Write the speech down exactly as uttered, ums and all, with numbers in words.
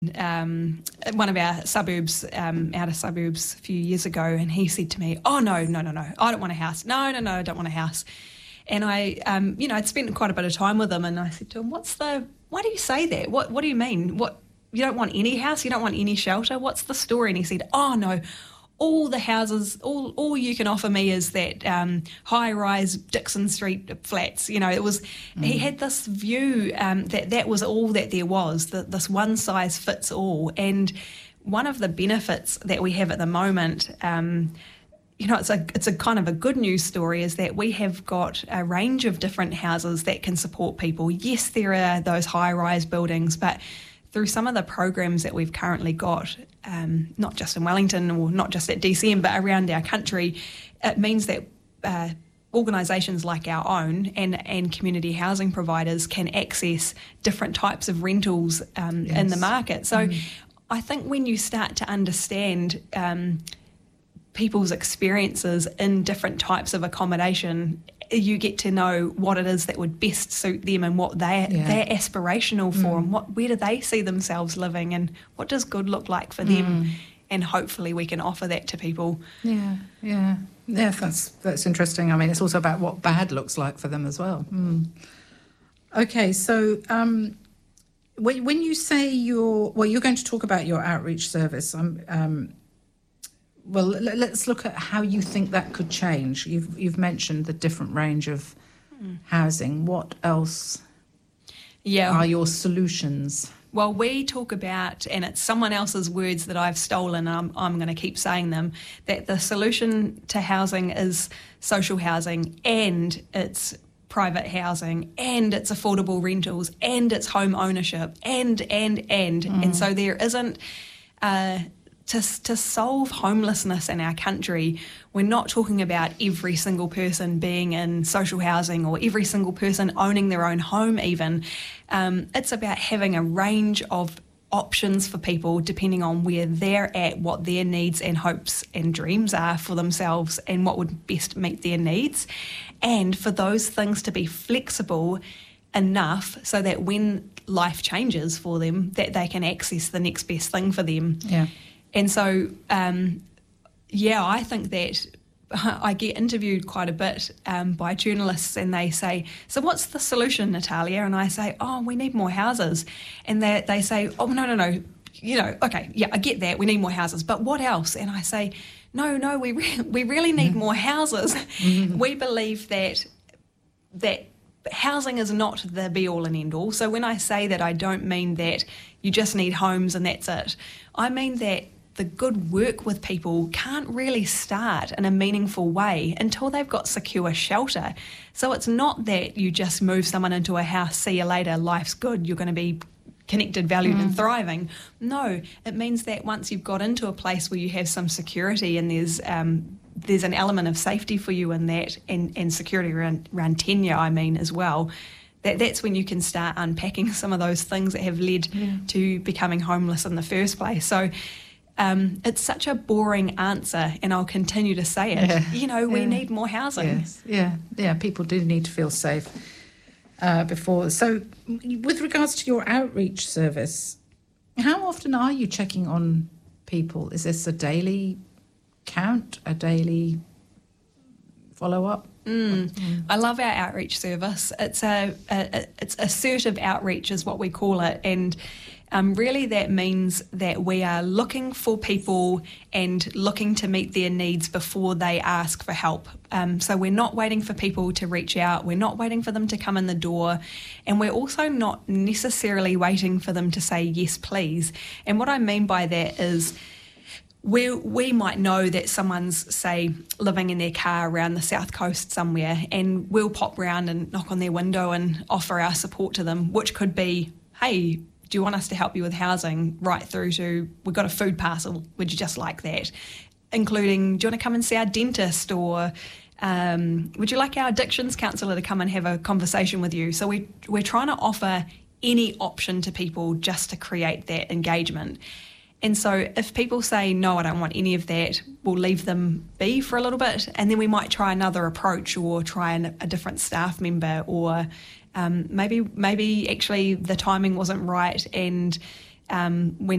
um, one of our suburbs, um, outer suburbs a few years ago, and he said to me, oh, no, no, no, no, I don't want a house. No, no, no, I don't want a house. And I, um, you know, I'd spent quite a bit of time with him, and I said to him, what's the, why do you say that? What, what do you mean? What, you don't want any house? You don't want any shelter? What's the story? And he said, oh, no, all the houses, all all you can offer me is that um, high-rise Dixon Street flats. You know, it was, mm. he had this view um, that that was all that there was, that this one-size-fits-all. And one of the benefits that we have at the moment, um, you know, it's a it's a kind of a good news story, is that we have got a range of different houses that can support people. Yes, there are those high-rise buildings, but through some of the programs that we've currently got, um, not just in Wellington or not just at D C M, but around our country, it means that uh, organisations like our own and, and community housing providers can access different types of rentals um, yes. in the market. So mm. I think when you start to understand um, people's experiences in different types of accommodation, you get to know what it is that would best suit them and what they're, yeah. they're aspirational for, mm. and what where do they see themselves living, and what does good look like for mm. them, and hopefully we can offer that to people. Yeah, yeah, yeah. That's that's interesting. I mean, it's also about what bad looks like for them as well. Mm. Okay, so um, when when you say you're well, you're going to talk about your outreach service. I'm. Um, Well, let's look at how you think that could change. You've you've mentioned the different range of mm. housing. What else yeah. are your solutions? Well, we talk about, and it's someone else's words that I've stolen, and I'm, I'm going to keep saying them, that the solution to housing is social housing, and it's private housing, and it's affordable rentals, and it's home ownership, and, and, and. Mm. And so there isn't... Uh, To, to solve homelessness in our country, we're not talking about every single person being in social housing or every single person owning their own home even. Um, it's about having a range of options for people depending on where they're at, what their needs and hopes and dreams are for themselves, and what would best meet their needs. And for those things to be flexible enough so that when life changes for them, that they can access the next best thing for them. Yeah. And so, um, yeah, I think that I get interviewed quite a bit um, by journalists, and they say, so what's the solution, Natalia? And I say, oh, we need more houses. And they, they say, oh, no, no, no, you know, okay, yeah, I get that, we need more houses, but what else? And I say, no, no, we, re- we really need more houses. Mm-hmm. We believe that that housing is not the be-all and end-all. So when I say that, I don't mean that you just need homes and that's it. I mean that the good work with people can't really start in a meaningful way until they've got secure shelter. So it's not that you just move someone into a house, see you later, life's good, you're going to be connected, valued mm. and thriving. No, it means that once you've got into a place where you have some security and there's um, there's an element of safety for you in that, and, and security around, around tenure, I mean, as well, that that's when you can start unpacking some of those things that have led yeah. to becoming homeless in the first place. So um, it's such a boring answer, and I'll continue to say it. Yeah. You know, we yeah. need more housing. Yes. Yeah, yeah, people do need to feel safe uh, before. So with regards to your outreach service, how often are you checking on people? Is this a daily count, a daily follow-up? Mm. Mm. I love our outreach service. It's a, a it's assertive outreach is what we call it, and um, really that means that we are looking for people and looking to meet their needs before they ask for help. Um, so we're not waiting for people to reach out, we're not waiting for them to come in the door, and we're also not necessarily waiting for them to say yes please. And what I mean by that is We we might know that someone's, say, living in their car around the south coast somewhere, and we'll pop round and knock on their window and offer our support to them, which could be, hey, do you want us to help you with housing, right through to, we've got a food parcel, would you just like that? Including, do you want to come and see our dentist, or um, would you like our addictions counsellor to come and have a conversation with you? So we, we're trying to offer any option to people just to create that engagement. And so if people say, no, I don't want any of that, we'll leave them be for a little bit, and then we might try another approach, or try an, a different staff member, or um, maybe maybe actually the timing wasn't right, and um, when